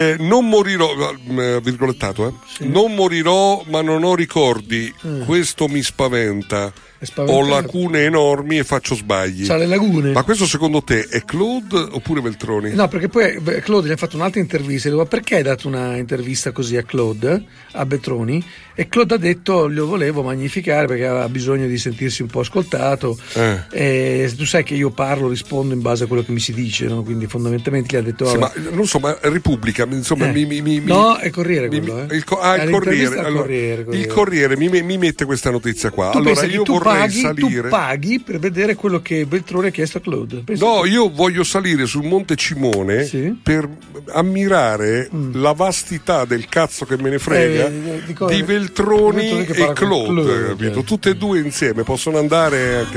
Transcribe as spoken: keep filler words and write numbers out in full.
Eh, non morirò, eh, virgolettato, eh. Sì. Non morirò, ma non ho ricordi. Mm. Questo mi spaventa. Ho lacune enormi e faccio sbagli. C'ha le lagune. Ma questo secondo te è Claude oppure Veltroni? No, perché poi Claude gli ha fatto un'altra intervista. Ma perché hai dato una intervista così a Claude, a Veltroni? E Claude ha detto: glielo volevo magnificare perché aveva bisogno di sentirsi un po' ascoltato. Eh. E tu sai che io parlo, rispondo in base a quello che mi si dice, no? Quindi fondamentalmente gli ha detto: sì, ma non so, ma Repubblica, insomma, eh. mi, mi, mi, no, è Corriere quello, mi, eh. il, ah, il Corriere, allora, Corriere, Corriere. Il Corriere mi, mi mette questa notizia qua. Tu allora io tu vorrei paghi, salire. Tu paghi per vedere quello che Veltroni ha chiesto a Claude. Penso no, che... io voglio salire sul Monte Cimone sì? per ammirare mm. la vastità del cazzo che me ne frega eh, di, di Veltroni, Veltroni e Claude, Claude, capito? Tutte e due insieme possono andare anche